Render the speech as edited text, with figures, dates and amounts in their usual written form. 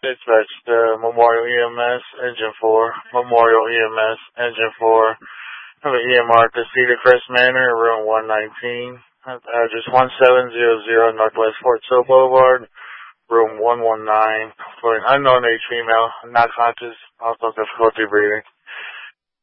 Dispatch to Memorial EMS, Engine 4. Memorial EMS, Engine 4. Have an EMR to Cedar Crest Manor, room 119. Address 1700 Northwest Fort Sill Boulevard, room 119. For an unknown age female, not conscious, also difficulty breathing.